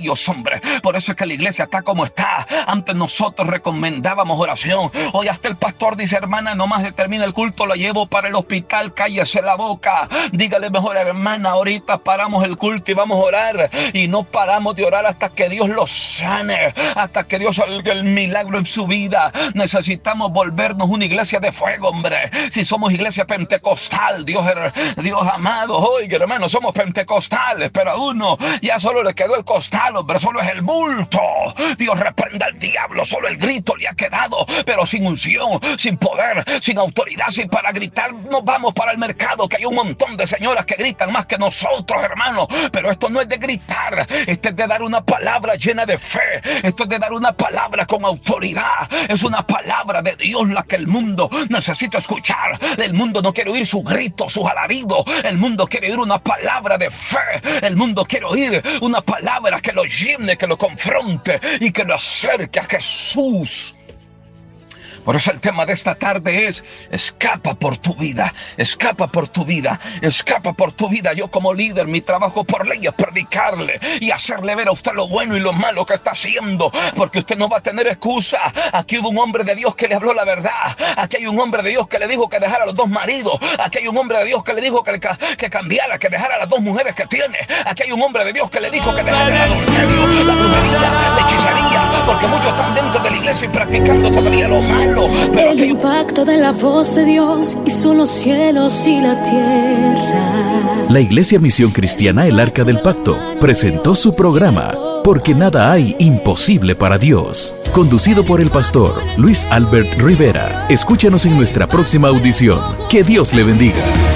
ellos, hombre. Por eso es que la iglesia está como está. Antes nosotros recomendábamos oración. Hoy hasta el pastor dice: hermana, nomás se termina el culto, la llevo para el hospital, cállese la boca. Dígale mejor: hermana, ahorita paramos el culto y vamos a orar. Y no paramos de orar hasta que Dios los sane, hasta que Dios haga el milagro en su vida. Necesitamos volvernos una iglesia de fuego, hombre. Si somos iglesia pentecostal, Dios amado, oiga, hermano, somos pentecostales, pero a uno ya solo le quedó el costal, hombre, solo es el bulto. Dios reprenda al diablo, solo el grito le ha quedado, pero sin unción, sin poder, sin autoridad, sin para gritar. Nos vamos para el mercado, que hay un montón de señoras que gritan más que nosotros, hermano, pero esto no es de gritar, esto es de dar una palabra llena de fe, esto es de dar una palabra con autoridad, es una palabra de Dios la que el mundo necesita escuchar. El mundo no quiere oír sus gritos, sus alaridos, el mundo quiere oír una palabra de fe, el mundo quiere oír una palabra que lo llene, que lo confronte y que lo acerque a Jesús. Por eso el tema de esta tarde es: escapa por tu vida, escapa por tu vida, escapa por tu vida. Yo como líder, mi trabajo por ley es predicarle y hacerle ver a usted lo bueno y lo malo que está haciendo, porque usted no va a tener excusa. Aquí hubo un hombre de Dios que le habló la verdad. Aquí hay un hombre de Dios que le dijo que dejara a los dos maridos. Aquí hay un hombre de Dios que le dijo que cambiara, que dejara a las dos mujeres que tiene. Aquí hay un hombre de Dios que le dijo que dejara el adulterio, la brujería, la hechicería, porque muchos están dentro de la iglesia y practicando todavía lo malo. Pero el impacto de la voz de Dios hizo los cielos y la tierra. La Iglesia Misión Cristiana El Arca del Pacto presentó su programa Porque nada hay imposible para Dios, conducido por el pastor Luis Albert Rivera. Escúchanos en nuestra próxima audición. Que Dios le bendiga.